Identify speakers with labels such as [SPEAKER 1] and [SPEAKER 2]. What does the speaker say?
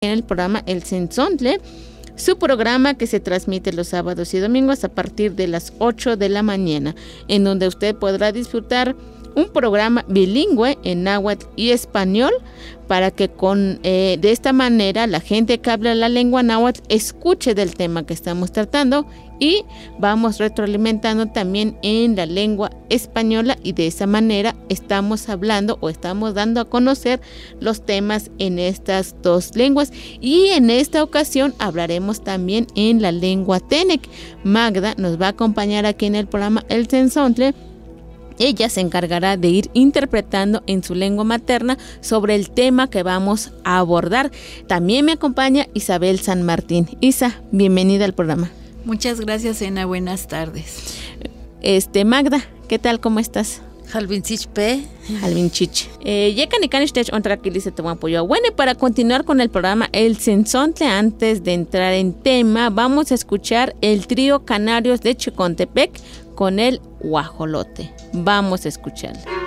[SPEAKER 1] en el programa El Tzentzontle, su programa que se transmite los sábados y domingos a partir de las 8 de la mañana, en donde usted podrá disfrutar un programa bilingüe en náhuatl y español, para que de esta manera la gente que habla la lengua náhuatl escuche del tema que estamos tratando, y vamos retroalimentando también en la lengua española, y de esa manera estamos hablando o estamos dando a conocer los temas en estas dos lenguas. Y en esta ocasión hablaremos también en la lengua Tenec. Magda nos va a acompañar aquí en el programa El Tzentzontle. Ella se encargará de ir interpretando en su lengua materna sobre el tema que vamos a abordar. También me acompaña Isabel San Martín. Isa, bienvenida al programa.
[SPEAKER 2] Muchas gracias, Ena. Buenas tardes.
[SPEAKER 1] Magda, ¿qué tal? ¿Cómo estás?
[SPEAKER 2] Halvinchich P.
[SPEAKER 1] Halvinchich. Bueno, para continuar con el programa El Tzentzontle, antes de entrar en tema, vamos a escuchar el trío Canarios de Chicontepec con el guajolote. Vamos a escucharlo.